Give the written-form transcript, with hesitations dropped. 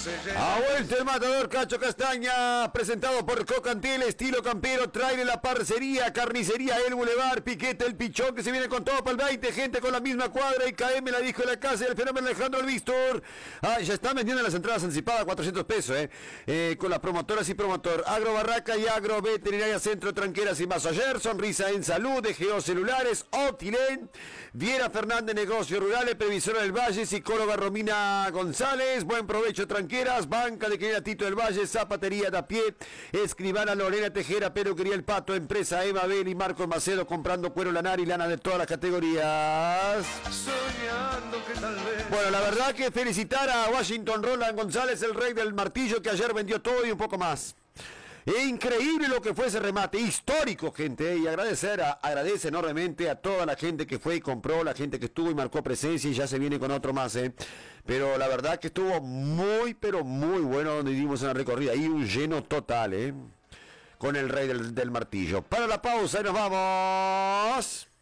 Ha vuelto el matador Cacho Castaña, presentado por Cocantel, estilo campero, trae la parcería, carnicería, el Boulevard, Piquete, el Pichón, que se viene con todo para el 20, gente con la misma cuadra, y KM, la disco de la casa, el fenómeno Alejandro el Víctor. Ya están vendiendo las entradas anticipadas, 400 pesos, con las promotoras y promotor. Agro Barraca y Agro Veterinaria Centro Tranqueras y Mazo Ayer, Sonrisa en Salud, DGO Celulares, Otilén, Viera Fernández, Negocios Rurales, Previsora del Valle, psicóloga Romina González, buen provecho Tranqueras, Banca de Querida Tito del Valle, Zapatería de a pie, Escribana Lorena Tejera, Peluquería El Pato, Empresa Eva Bel y Marcos Macedo, comprando cuero, lanar y lana de todas las categorías. Soñando que tal vez... Bueno, la verdad que felicitar a Washington Roland González, el rey del martillo, que ayer vendió todo y un poco más. Increíble lo que fue ese remate, histórico, gente, y agradece enormemente a toda la gente que fue y compró, la gente que estuvo y marcó presencia, y ya se viene con otro más, pero la verdad que estuvo muy, pero muy bueno donde dimos una recorrida, y un lleno total, con el rey del martillo. Para la pausa y nos vamos.